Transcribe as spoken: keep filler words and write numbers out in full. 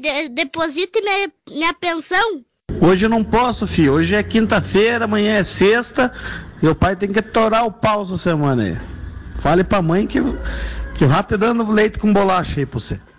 de, deposite minha, minha pensão. Hoje eu não posso, filho. Hoje é quinta-feira, amanhã é sexta. E o pai tem que torar o pau essa semana aí. Fale pra mãe que, que o rato tá dando leite com bolacha aí pra você.